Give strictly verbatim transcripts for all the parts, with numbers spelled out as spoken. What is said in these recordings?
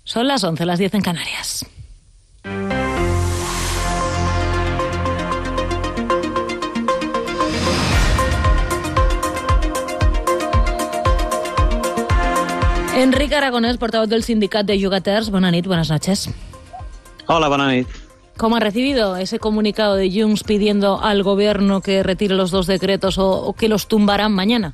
Son las once, las diez en Canarias. Enrique Aragonés, portavoz del sindicato de Llogaters. Buenas noches, buenas noches. Hola, buenas noches. ¿Cómo ha recibido ese comunicado de Junts pidiendo al gobierno que retire los dos decretos o, o que los tumbarán mañana?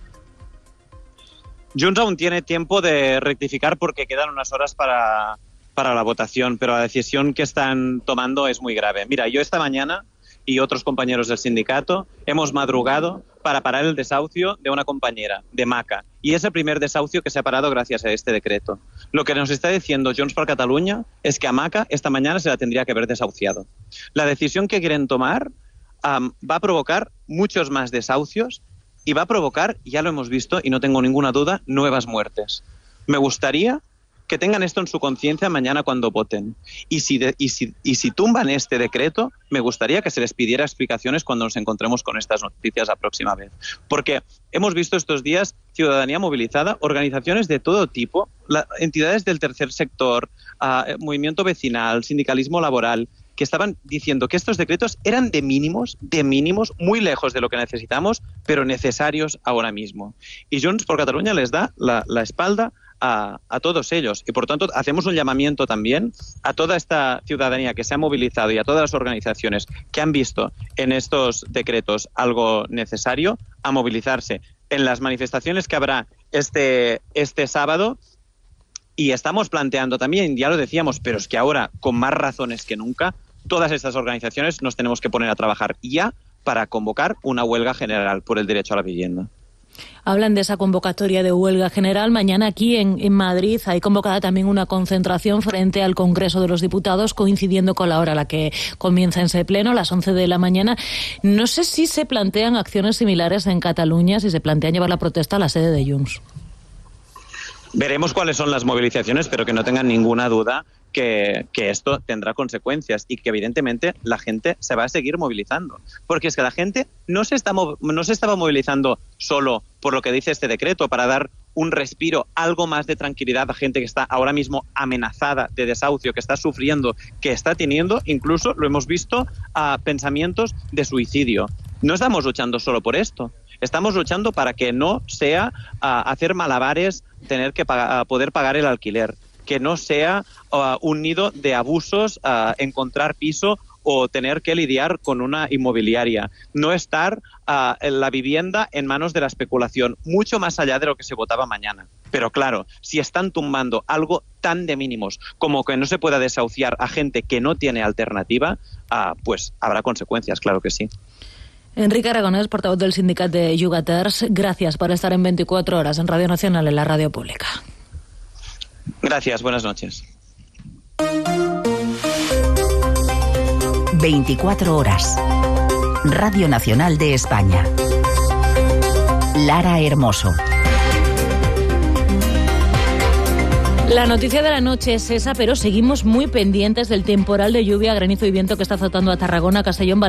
Junts aún tiene tiempo de rectificar porque quedan unas horas para, para la votación, pero la decisión que están tomando es muy grave. Mira, yo esta mañana y otros compañeros del sindicato hemos madrugado para parar el desahucio de una compañera, de Maca, y es el primer desahucio que se ha parado gracias a este decreto. Lo que nos está diciendo Junts per Catalunya es que a Maca esta mañana se la tendría que haber desahuciado. La decisión que quieren tomar um, va a provocar muchos más desahucios y va a provocar, ya lo hemos visto y no tengo ninguna duda, nuevas muertes. Me gustaría que tengan esto en su conciencia mañana cuando voten. Y si, de, y, si, y si tumban este decreto, me gustaría que se les pidiera explicaciones cuando nos encontremos con estas noticias la próxima vez. Porque hemos visto estos días ciudadanía movilizada, organizaciones de todo tipo, la, entidades del tercer sector, uh, movimiento vecinal, sindicalismo laboral, que estaban diciendo que estos decretos eran de mínimos, de mínimos, muy lejos de lo que necesitamos, pero necesarios ahora mismo. Y Junts per Catalunya les da la, la espalda A, a todos ellos y por tanto hacemos un llamamiento también a toda esta ciudadanía que se ha movilizado y a todas las organizaciones que han visto en estos decretos algo necesario a movilizarse en las manifestaciones que habrá este, este sábado. Y estamos planteando también, ya lo decíamos, pero es que ahora con más razones que nunca todas estas organizaciones nos tenemos que poner a trabajar ya para convocar una huelga general por el derecho a la vivienda. Hablan de esa convocatoria de huelga general. Mañana aquí en, en Madrid hay convocada también una concentración frente al Congreso de los Diputados, coincidiendo con la hora a la que comienza ese pleno, a las once de la mañana. No sé si se plantean acciones similares en Cataluña, si se plantean llevar la protesta a la sede de Junts. Veremos cuáles son las movilizaciones, pero que no tengan ninguna duda que, que esto tendrá consecuencias y que evidentemente la gente se va a seguir movilizando. Porque es que la gente no se, está, no se estaba movilizando solo por lo que dice este decreto, para dar un respiro, algo más de tranquilidad a gente que está ahora mismo amenazada de desahucio, que está sufriendo, que está teniendo, incluso lo hemos visto, a pensamientos de suicidio. No estamos luchando solo por esto. Estamos luchando para que no sea uh, hacer malabares, tener que pagar, uh, poder pagar el alquiler, que no sea uh, un nido de abusos, uh, encontrar piso o tener que lidiar con una inmobiliaria. No estar uh, en la vivienda en manos de la especulación, mucho más allá de lo que se votaba mañana. Pero claro, si están tumbando algo tan de mínimos como que no se pueda desahuciar a gente que no tiene alternativa, uh, pues habrá consecuencias, claro que sí. Enrique Aragonés, portavoz del sindicato de Llogaters, gracias por estar en veinticuatro horas en Radio Nacional, en la radio pública. Gracias, buenas noches. veinticuatro horas. Radio Nacional de España. Lara Hermoso. La noticia de la noche es esa, pero seguimos muy pendientes del temporal de lluvia, granizo y viento que está azotando a Tarragona, Castellón,